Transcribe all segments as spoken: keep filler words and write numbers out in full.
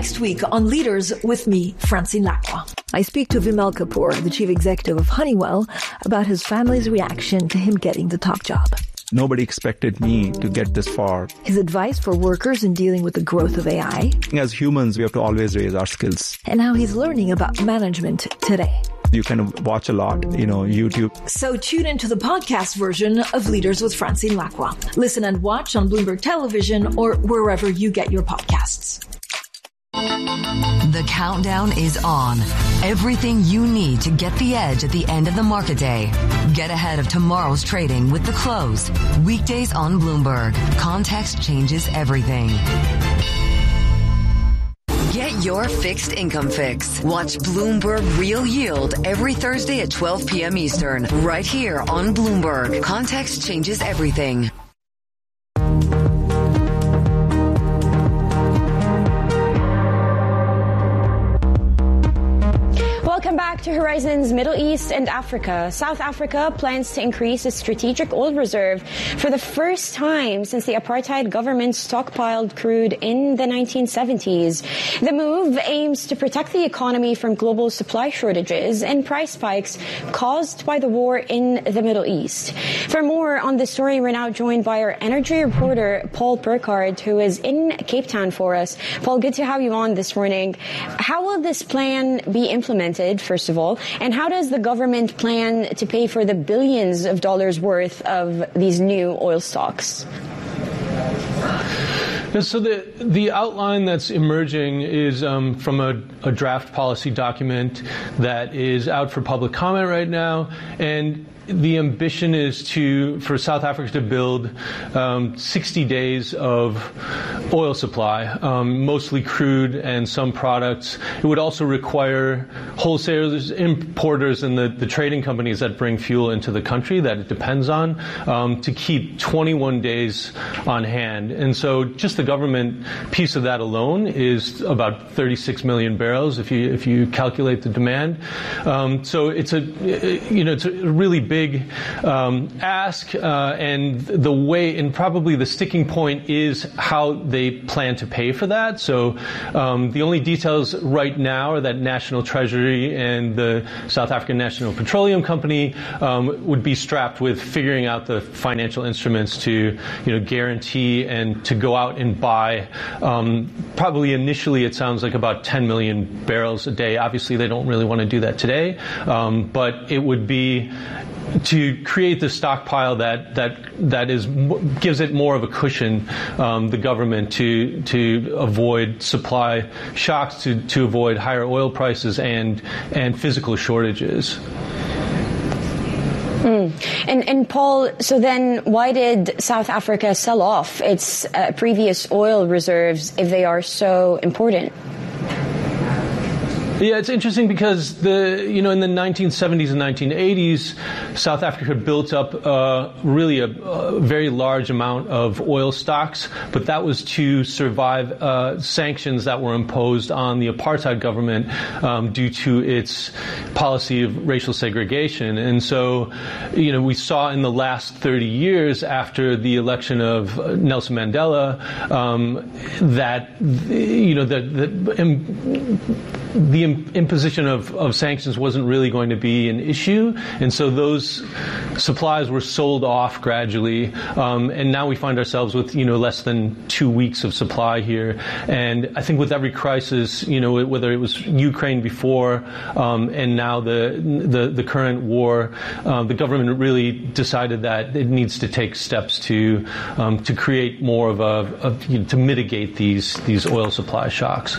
next week on Leaders with me, Francine Lacqua. I speak to Vimal Kapoor, the chief executive of Honeywell, about his family's reaction to him getting the top job. Nobody expected me to get this far. His advice for workers in dealing with the growth of A I. As humans, we have to always raise our skills. And how he's learning about management today. You can watch a lot, you know, YouTube. So tune into the podcast version of Leaders with Francine Lacqua. Listen and watch on Bloomberg Television or wherever you get your podcasts. The countdown is on. Everything you need to get the edge at the end of the market day. Get ahead of tomorrow's trading with The Close. Weekdays on Bloomberg. Context changes everything. Get your fixed income fix. Watch Bloomberg Real Yield every Thursday at twelve p.m. Eastern, right here on Bloomberg. Context changes everything. Welcome back to Horizons Middle East and Africa. South Africa plans to increase its strategic oil reserve for the first time since the apartheid government stockpiled crude in the nineteen seventies. The move aims to protect the economy from global supply shortages and price spikes caused by the war in the Middle East. For more on this story, we're now joined by our energy reporter, Paul Burkhardt, who is in Cape Town for us. Paul, good to have you on this morning. How will this plan be implemented? First of all, and how does the government plan to pay for the billions of dollars worth of these new oil stocks? So the the outline that's emerging is um, from a, a draft policy document that is out for public comment right now, and the ambition is to for South Africa to build um, sixty days of oil supply, um, mostly crude and some products. It would also require wholesalers, importers, and the, the trading companies that bring fuel into the country that it depends on um, to keep twenty-one days on hand. And so just the government piece of that alone is about thirty-six million barrels if you if you calculate the demand. Um, so it's a you know it's a really big big um, ask, uh, and the way, and probably the sticking point is how they plan to pay for that. So um, the only details right now are that National Treasury and the South African National Petroleum Company um, would be strapped with figuring out the financial instruments to, you know, guarantee and to go out and buy. Um, probably initially, it sounds like about ten million barrels a day. Obviously, they don't really want to do that today, um, but it would be to create the stockpile that that that is gives it more of a cushion, um, the government to to avoid supply shocks, to to avoid higher oil prices and and physical shortages. Mm. And, and Paul, so then why did South Africa sell off its uh, previous oil reserves if they are so important? Yeah, it's interesting because the you know in the nineteen seventies and nineteen eighties, South Africa built up uh, really a, a very large amount of oil stocks, but that was to survive uh, sanctions that were imposed on the apartheid government um, due to its policy of racial segregation. And so, you know, we saw in the last thirty years after the election of Nelson Mandela um, that you know the the. Um, the imposition of, of sanctions wasn't really going to be an issue, and so those supplies were sold off gradually, um, and now we find ourselves with, you know, less than two weeks of supply here. And I think with every crisis, you know, whether it was Ukraine before um, and now the, the the current war, uh, the government really decided that it needs to take steps to um, to create more of a, of, you know, to mitigate these these oil supply shocks.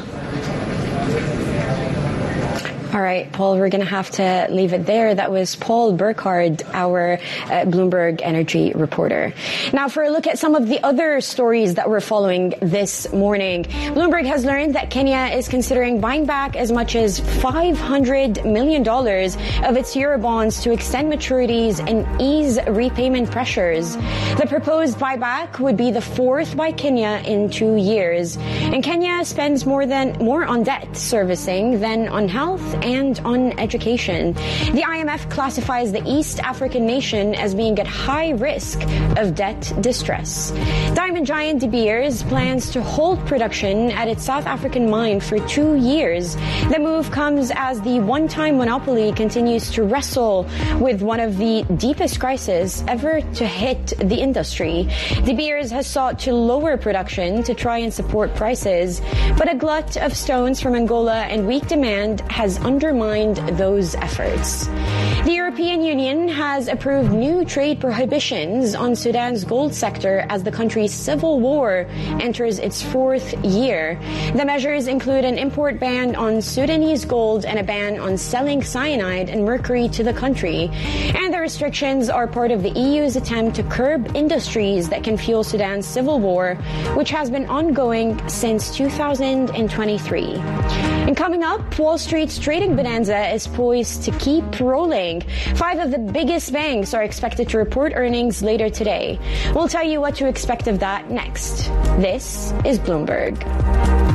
All right, Paul, we're going to have to leave it there. That was Paul Burkhardt, our uh, Bloomberg energy reporter. Now, for a look at some of the other stories that we're following this morning, Bloomberg has learned that Kenya is considering buying back as much as five hundred million dollars of its Eurobonds to extend maturities and ease repayment pressures. The proposed buyback would be the fourth by Kenya in two years. And Kenya spends more than more on debt servicing than on health and on education. The I M F classifies the East African nation as being at high risk of debt distress. Diamond giant De Beers plans to hold production at its South African mine for two years. The move comes as the one-time monopoly continues to wrestle with one of the deepest crises ever to hit the industry. De Beers has sought to lower production to try and support prices, but a glut of stones from Angola and weak demand has undermined those efforts. The European Union has approved new trade prohibitions on Sudan's gold sector as the country's civil war enters its fourth year. The measures include an import ban on Sudanese gold and a ban on selling cyanide and mercury to the country. And the restrictions are part of the E U's attempt to curb industries that can fuel Sudan's civil war, which has been ongoing since two thousand twenty-three. And coming up, Wall Street's trading bonanza is poised to keep rolling. Five of the biggest banks are expected to report earnings later today. We'll tell you what to expect of that next. This is Bloomberg.